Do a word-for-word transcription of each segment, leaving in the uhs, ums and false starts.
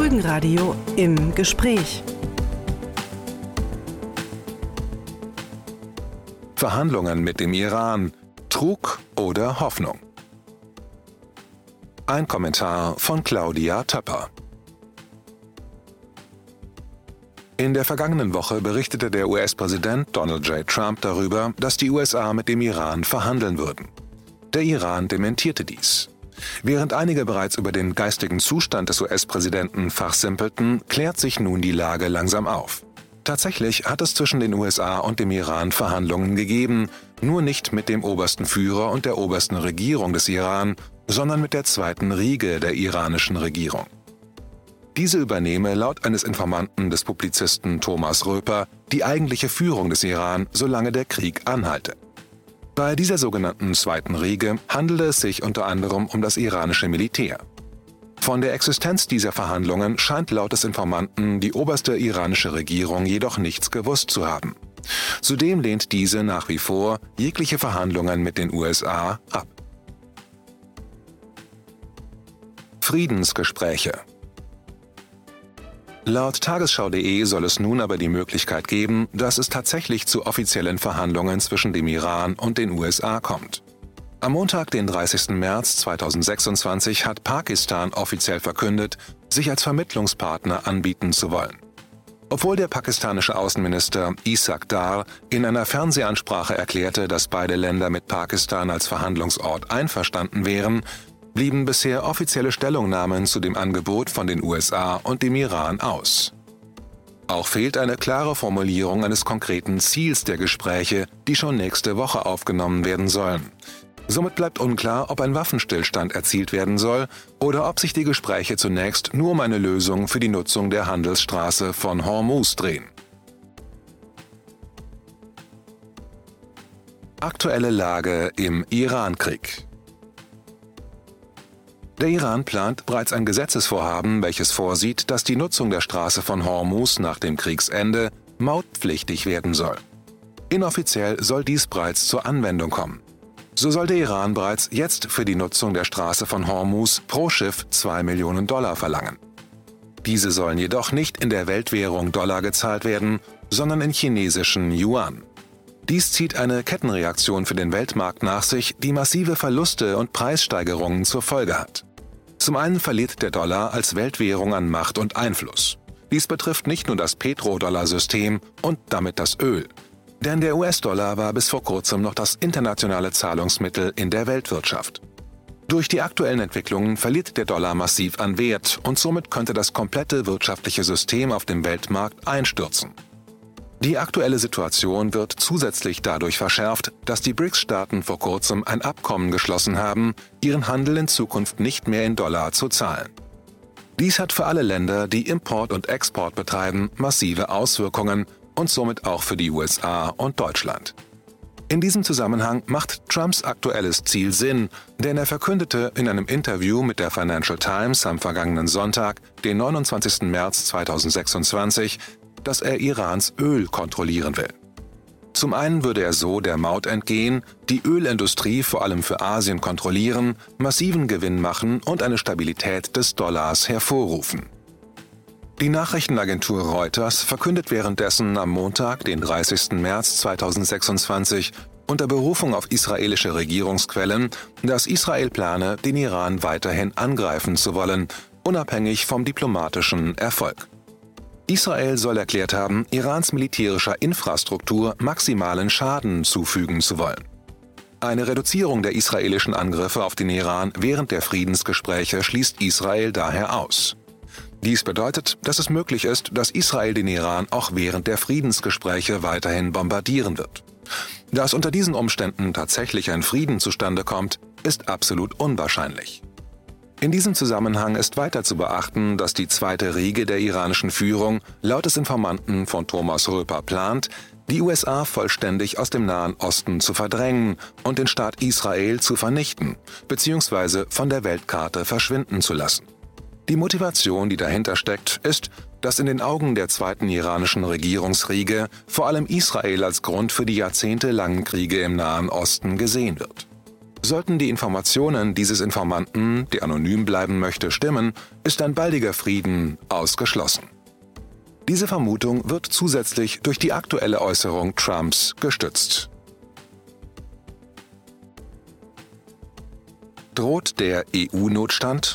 Folgenradio im Gespräch. Verhandlungen mit dem Iran. Trug oder Hoffnung? Ein Kommentar von Claudia Töpper. In der vergangenen Woche berichtete der U S-Präsident Donald J. Trump darüber, dass die U S A mit dem Iran verhandeln würden. Der Iran dementierte dies. Während einige bereits über den geistigen Zustand des U S-Präsidenten fachsimpelten, klärt sich nun die Lage langsam auf. Tatsächlich hat es zwischen den U S A und dem Iran Verhandlungen gegeben, nur nicht mit dem obersten Führer und der obersten Regierung des Iran, sondern mit der zweiten Riege der iranischen Regierung. Diese übernehme laut eines Informanten des Publizisten Thomas Röper die eigentliche Führung des Iran, solange der Krieg anhalte. Bei dieser sogenannten zweiten Riege handele es sich unter anderem um das iranische Militär. Von der Existenz dieser Verhandlungen scheint laut des Informanten die oberste iranische Regierung jedoch nichts gewusst zu haben. Zudem lehnt diese nach wie vor jegliche Verhandlungen mit den U S A ab. Friedensgespräche. Laut Tagesschau punkt de soll es nun aber die Möglichkeit geben, dass es tatsächlich zu offiziellen Verhandlungen zwischen dem Iran und den U S A kommt. Am Montag, den dreißigsten März zweitausendsechsundzwanzig, hat Pakistan offiziell verkündet, sich als Vermittlungspartner anbieten zu wollen. Obwohl der pakistanische Außenminister Ishaq Dar in einer Fernsehansprache erklärte, dass beide Länder mit Pakistan als Verhandlungsort einverstanden wären, blieben bisher offizielle Stellungnahmen zu dem Angebot von den U S A und dem Iran aus. Auch fehlt eine klare Formulierung eines konkreten Ziels der Gespräche, die schon nächste Woche aufgenommen werden sollen. Somit bleibt unklar, ob ein Waffenstillstand erzielt werden soll oder ob sich die Gespräche zunächst nur um eine Lösung für die Nutzung der Handelsstraße von Hormuz drehen. Aktuelle Lage im Iran-Krieg. Der Iran plant bereits ein Gesetzesvorhaben, welches vorsieht, dass die Nutzung der Straße von Hormuz nach dem Kriegsende mautpflichtig werden soll. Inoffiziell soll dies bereits zur Anwendung kommen. So soll der Iran bereits jetzt für die Nutzung der Straße von Hormuz pro Schiff zwei Millionen Dollar verlangen. Diese sollen jedoch nicht in der Weltwährung Dollar gezahlt werden, sondern in chinesischen Yuan. Dies zieht eine Kettenreaktion für den Weltmarkt nach sich, die massive Verluste und Preissteigerungen zur Folge hat. Zum einen verliert der Dollar als Weltwährung an Macht und Einfluss. Dies betrifft nicht nur das Petrodollar-System und damit das Öl. Denn der U S-Dollar war bis vor kurzem noch das internationale Zahlungsmittel in der Weltwirtschaft. Durch die aktuellen Entwicklungen verliert der Dollar massiv an Wert und somit könnte das komplette wirtschaftliche System auf dem Weltmarkt einstürzen. Die aktuelle Situation wird zusätzlich dadurch verschärft, dass die B R I C S-Staaten vor kurzem ein Abkommen geschlossen haben, ihren Handel in Zukunft nicht mehr in Dollar zu zahlen. Dies hat für alle Länder, die Import und Export betreiben, massive Auswirkungen und somit auch für die U S A und Deutschland. In diesem Zusammenhang macht Trumps aktuelles Ziel Sinn, denn er verkündete in einem Interview mit der Financial Times am vergangenen Sonntag, den neunundzwanzigsten März zweitausendsechsundzwanzig, dass er Irans Öl kontrollieren will. Zum einen würde er so der Maut entgehen, die Ölindustrie vor allem für Asien kontrollieren, massiven Gewinn machen und eine Stabilität des Dollars hervorrufen. Die Nachrichtenagentur Reuters verkündet währenddessen am Montag, den dreißigsten März zweitausendsechsundzwanzig, unter Berufung auf israelische Regierungsquellen, dass Israel plane, den Iran weiterhin angreifen zu wollen, unabhängig vom diplomatischen Erfolg. Israel soll erklärt haben, Irans militärischer Infrastruktur maximalen Schaden zufügen zu wollen. Eine Reduzierung der israelischen Angriffe auf den Iran während der Friedensgespräche schließt Israel daher aus. Dies bedeutet, dass es möglich ist, dass Israel den Iran auch während der Friedensgespräche weiterhin bombardieren wird. Dass unter diesen Umständen tatsächlich ein Frieden zustande kommt, ist absolut unwahrscheinlich. In diesem Zusammenhang ist weiter zu beachten, dass die zweite Riege der iranischen Führung laut des Informanten von Thomas Röper plant, die U S A vollständig aus dem Nahen Osten zu verdrängen und den Staat Israel zu vernichten bzw. von der Weltkarte verschwinden zu lassen. Die Motivation, die dahinter steckt, ist, dass in den Augen der zweiten iranischen Regierungsriege vor allem Israel als Grund für die jahrzehntelangen Kriege im Nahen Osten gesehen wird. Sollten die Informationen dieses Informanten, der anonym bleiben möchte, stimmen, ist ein baldiger Frieden ausgeschlossen. Diese Vermutung wird zusätzlich durch die aktuelle Äußerung Trumps gestützt. Droht der E U-Notstand?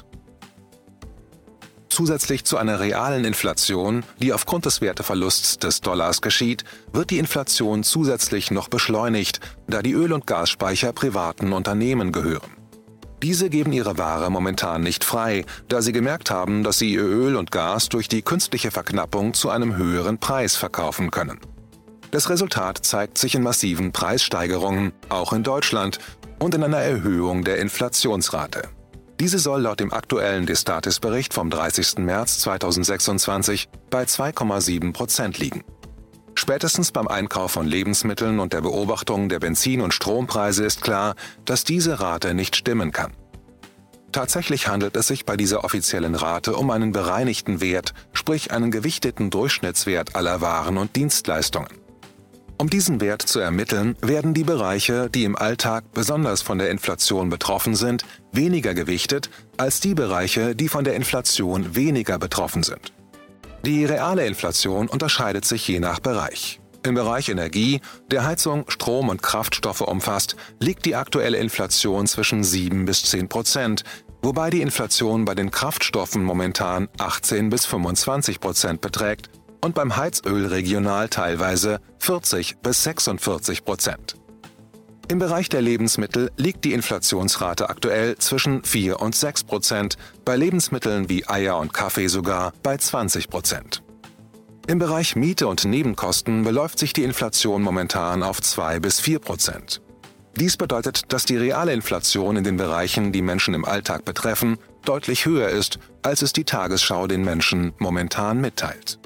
Zusätzlich zu einer realen Inflation, die aufgrund des Werteverlusts des Dollars geschieht, wird die Inflation zusätzlich noch beschleunigt, da die Öl- und Gasspeicher privaten Unternehmen gehören. Diese geben ihre Ware momentan nicht frei, da sie gemerkt haben, dass sie ihr Öl und Gas durch die künstliche Verknappung zu einem höheren Preis verkaufen können. Das Resultat zeigt sich in massiven Preissteigerungen, auch in Deutschland, und in einer Erhöhung der Inflationsrate. Diese soll laut dem aktuellen Destatis-Bericht vom dreißigsten März zweitausendsechsundzwanzig bei zwei Komma sieben Prozent liegen. Spätestens beim Einkauf von Lebensmitteln und der Beobachtung der Benzin- und Strompreise ist klar, dass diese Rate nicht stimmen kann. Tatsächlich handelt es sich bei dieser offiziellen Rate um einen bereinigten Wert, sprich einen gewichteten Durchschnittswert aller Waren und Dienstleistungen. Um diesen Wert zu ermitteln, werden die Bereiche, die im Alltag besonders von der Inflation betroffen sind, weniger gewichtet als die Bereiche, die von der Inflation weniger betroffen sind. Die reale Inflation unterscheidet sich je nach Bereich. Im Bereich Energie, der Heizung, Strom und Kraftstoffe umfasst, liegt die aktuelle Inflation zwischen sieben bis zehn Prozent, wobei die Inflation bei den Kraftstoffen momentan achtzehn bis fünfundzwanzig Prozent beträgt und beim Heizöl regional teilweise vierzig bis sechsundvierzig Prozent. Im Bereich der Lebensmittel liegt die Inflationsrate aktuell zwischen vier und sechs Prozent, bei Lebensmitteln wie Eier und Kaffee sogar bei zwanzig Prozent. Im Bereich Miete und Nebenkosten beläuft sich die Inflation momentan auf zwei bis vier Prozent. Dies bedeutet, dass die reale Inflation in den Bereichen, die Menschen im Alltag betreffen, deutlich höher ist, als es die Tagesschau den Menschen momentan mitteilt.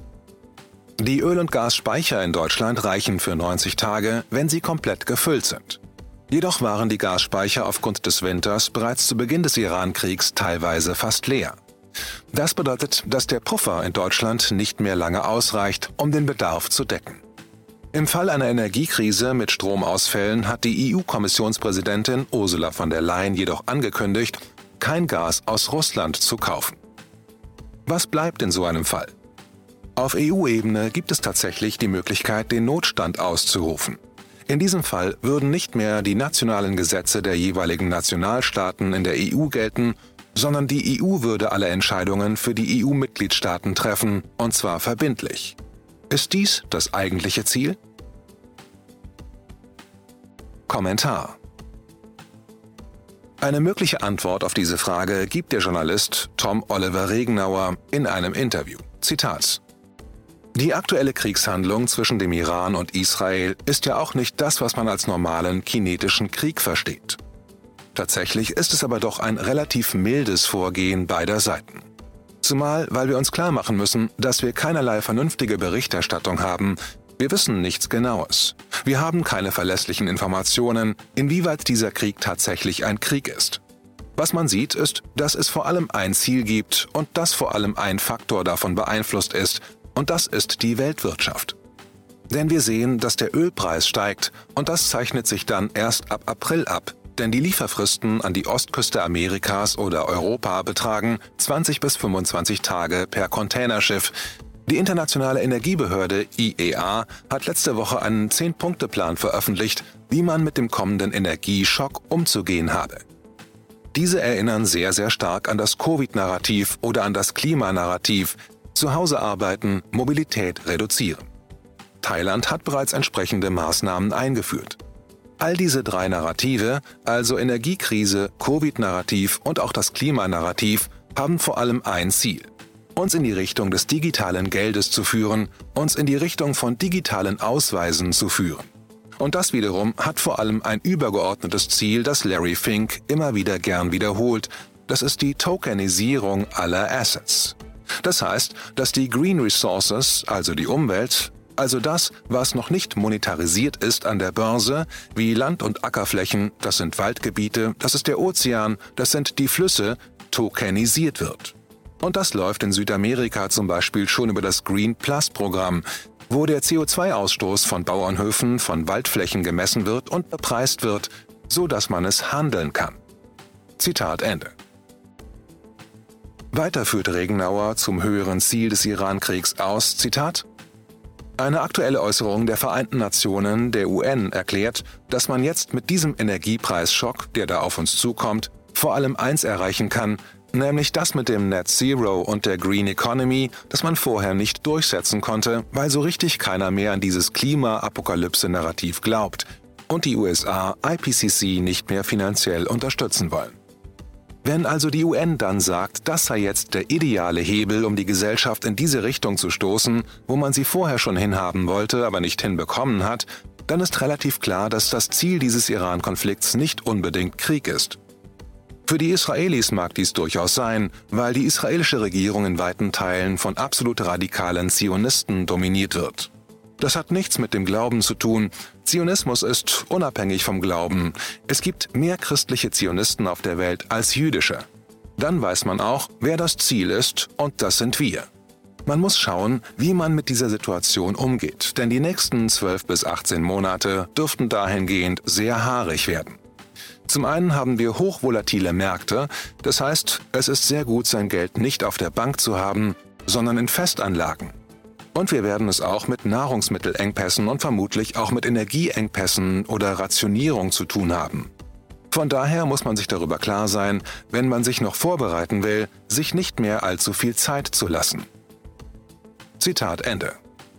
Die Öl- und Gasspeicher in Deutschland reichen für neunzig Tage, wenn sie komplett gefüllt sind. Jedoch waren die Gasspeicher aufgrund des Winters bereits zu Beginn des Iran-Kriegs teilweise fast leer. Das bedeutet, dass der Puffer in Deutschland nicht mehr lange ausreicht, um den Bedarf zu decken. Im Fall einer Energiekrise mit Stromausfällen hat die E U-Kommissionspräsidentin Ursula von der Leyen jedoch angekündigt, kein Gas aus Russland zu kaufen. Was bleibt in so einem Fall? Auf E U-Ebene gibt es tatsächlich die Möglichkeit, den Notstand auszurufen. In diesem Fall würden nicht mehr die nationalen Gesetze der jeweiligen Nationalstaaten in der E U gelten, sondern die E U würde alle Entscheidungen für die E U-Mitgliedstaaten treffen, und zwar verbindlich. Ist dies das eigentliche Ziel? Kommentar: Eine mögliche Antwort auf diese Frage gibt der Journalist Tom Oliver Regenauer in einem Interview. Zitat: Die aktuelle Kriegshandlung zwischen dem Iran und Israel ist ja auch nicht das, was man als normalen kinetischen Krieg versteht. Tatsächlich ist es aber doch ein relativ mildes Vorgehen beider Seiten. Zumal, weil wir uns klar machen müssen, dass wir keinerlei vernünftige Berichterstattung haben. Wir wissen nichts Genaues. Wir haben keine verlässlichen Informationen, inwieweit dieser Krieg tatsächlich ein Krieg ist. Was man sieht, ist, dass es vor allem ein Ziel gibt und dass vor allem ein Faktor davon beeinflusst ist, und das ist die Weltwirtschaft. Denn wir sehen, dass der Ölpreis steigt, und das zeichnet sich dann erst ab April ab, denn die Lieferfristen an die Ostküste Amerikas oder Europa betragen zwanzig bis fünfundzwanzig Tage per Containerschiff. Die Internationale Energiebehörde I E A hat letzte Woche einen zehn-Punkte-Plan veröffentlicht, wie man mit dem kommenden Energieschock umzugehen habe. Diese erinnern sehr, sehr stark an das Covid-Narrativ oder an das Klimanarrativ: zu Hause arbeiten, Mobilität reduzieren. Thailand hat bereits entsprechende Maßnahmen eingeführt. All diese drei Narrative, also Energiekrise, Covid-Narrativ und auch das Klimanarrativ, haben vor allem ein Ziel: uns in die Richtung des digitalen Geldes zu führen, uns in die Richtung von digitalen Ausweisen zu führen. Und das wiederum hat vor allem ein übergeordnetes Ziel, das Larry Fink immer wieder gern wiederholt. Das ist die Tokenisierung aller Assets. Das heißt, dass die Green Resources, also die Umwelt, also das, was noch nicht monetarisiert ist an der Börse, wie Land- und Ackerflächen, das sind Waldgebiete, das ist der Ozean, das sind die Flüsse, tokenisiert wird. Und das läuft in Südamerika zum Beispiel schon über das Green Plus Programm, wo der C O zwei Ausstoß von Bauernhöfen, von Waldflächen gemessen wird und bepreist wird. so dass man es handeln kann. Zitat Ende. Weiter führt Regenauer zum höheren Ziel des Iran-Kriegs aus, Zitat: Eine aktuelle Äußerung der Vereinten Nationen, der U N, erklärt, dass man jetzt mit diesem Energiepreisschock, der da auf uns zukommt, vor allem eins erreichen kann, nämlich das mit dem Net Zero und der Green Economy, das man vorher nicht durchsetzen konnte, weil so richtig keiner mehr an dieses Klima-Apokalypse-Narrativ glaubt und die U S A I P C C nicht mehr finanziell unterstützen wollen. Wenn also die U N dann sagt, das sei jetzt der ideale Hebel, um die Gesellschaft in diese Richtung zu stoßen, wo man sie vorher schon hinhaben wollte, aber nicht hinbekommen hat, dann ist relativ klar, dass das Ziel dieses Iran-Konflikts nicht unbedingt Krieg ist. Für die Israelis mag dies durchaus sein, weil die israelische Regierung in weiten Teilen von absolut radikalen Zionisten dominiert wird. Das hat nichts mit dem Glauben zu tun. Zionismus ist unabhängig vom Glauben. Es gibt mehr christliche Zionisten auf der Welt als jüdische. Dann weiß man auch, wer das Ziel ist, und das sind wir. Man muss schauen, wie man mit dieser Situation umgeht, denn die nächsten zwölf bis achtzehn Monate dürften dahingehend sehr haarig werden. Zum einen haben wir hochvolatile Märkte, das heißt, es ist sehr gut, sein Geld nicht auf der Bank zu haben, sondern in Festanlagen. Und wir werden es auch mit Nahrungsmittelengpässen und vermutlich auch mit Energieengpässen oder Rationierung zu tun haben. Von daher muss man sich darüber klar sein, wenn man sich noch vorbereiten will, sich nicht mehr allzu viel Zeit zu lassen. Zitat Ende.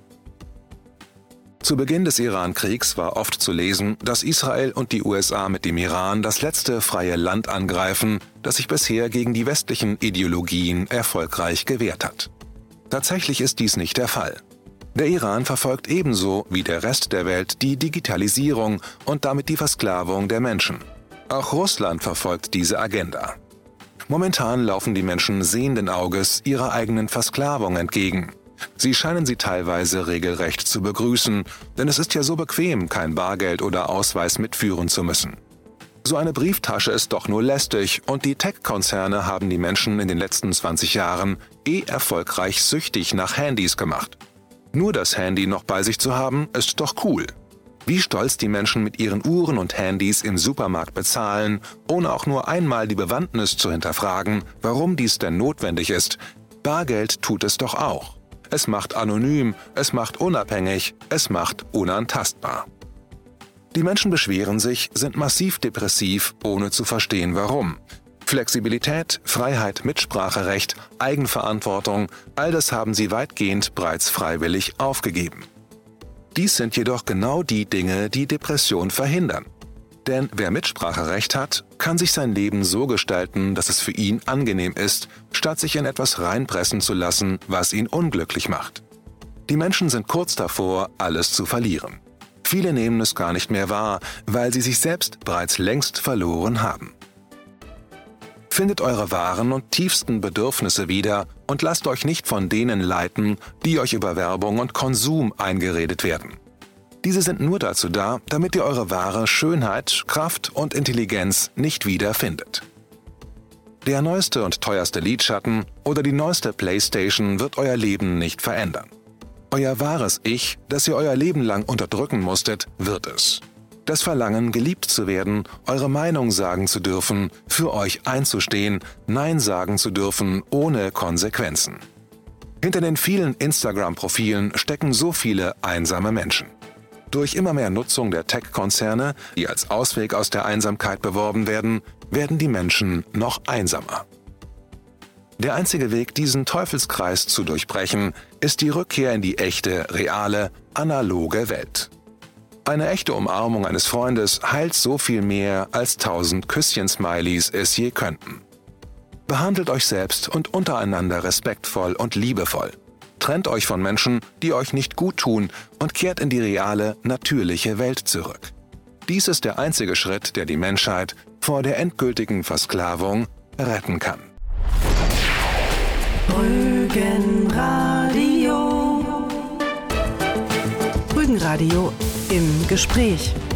Zu Beginn des Iran-Kriegs war oft zu lesen, dass Israel und die U S A mit dem Iran das letzte freie Land angreifen, das sich bisher gegen die westlichen Ideologien erfolgreich gewehrt hat. Tatsächlich ist dies nicht der Fall. Der Iran verfolgt ebenso wie der Rest der Welt die Digitalisierung und damit die Versklavung der Menschen. Auch Russland verfolgt diese Agenda. Momentan laufen die Menschen sehenden Auges ihrer eigenen Versklavung entgegen. Sie scheinen sie teilweise regelrecht zu begrüßen, denn es ist ja so bequem, kein Bargeld oder Ausweis mitführen zu müssen. So eine Brieftasche ist doch nur lästig und die Tech-Konzerne haben die Menschen in den letzten zwanzig Jahren eh erfolgreich süchtig nach Handys gemacht. Nur das Handy noch bei sich zu haben, ist doch cool. Wie stolz die Menschen mit ihren Uhren und Handys im Supermarkt bezahlen, ohne auch nur einmal die Bewandtnis zu hinterfragen, warum dies denn notwendig ist. Bargeld tut es doch auch. Es macht anonym, es macht unabhängig, es macht unantastbar. Die Menschen beschweren sich, sind massiv depressiv, ohne zu verstehen warum. Flexibilität, Freiheit, Mitspracherecht, Eigenverantwortung, all das haben sie weitgehend bereits freiwillig aufgegeben. Dies sind jedoch genau die Dinge, die Depression verhindern. Denn wer Mitspracherecht hat, kann sich sein Leben so gestalten, dass es für ihn angenehm ist, statt sich in etwas reinpressen zu lassen, was ihn unglücklich macht. Die Menschen sind kurz davor, alles zu verlieren. Viele nehmen es gar nicht mehr wahr, weil sie sich selbst bereits längst verloren haben. Findet eure wahren und tiefsten Bedürfnisse wieder und lasst euch nicht von denen leiten, die euch über Werbung und Konsum eingeredet werden. Diese sind nur dazu da, damit ihr eure wahre Schönheit, Kraft und Intelligenz nicht wieder findet. Der neueste und teuerste Lidschatten oder die neueste Playstation wird euer Leben nicht verändern. Euer wahres Ich, das ihr euer Leben lang unterdrücken musstet, wird es. Das Verlangen, geliebt zu werden, eure Meinung sagen zu dürfen, für euch einzustehen, Nein sagen zu dürfen, ohne Konsequenzen. Hinter den vielen Instagram-Profilen stecken so viele einsame Menschen. Durch immer mehr Nutzung der Tech-Konzerne, die als Ausweg aus der Einsamkeit beworben werden, werden die Menschen noch einsamer. Der einzige Weg, diesen Teufelskreis zu durchbrechen, ist die Rückkehr in die echte, reale, analoge Welt. Eine echte Umarmung eines Freundes heilt so viel mehr, als tausend Küsschen-Smileys es je könnten. Behandelt euch selbst und untereinander respektvoll und liebevoll. Trennt euch von Menschen, die euch nicht gut tun, und kehrt in die reale, natürliche Welt zurück. Dies ist der einzige Schritt, der die Menschheit vor der endgültigen Versklavung retten kann. Rügenradio. Rügenradio im Gespräch.